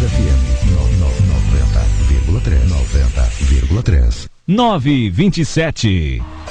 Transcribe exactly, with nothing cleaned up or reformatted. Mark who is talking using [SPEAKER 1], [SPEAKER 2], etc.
[SPEAKER 1] F M noventa vírgula três. noventa vírgula três.
[SPEAKER 2] nove vinte e sete.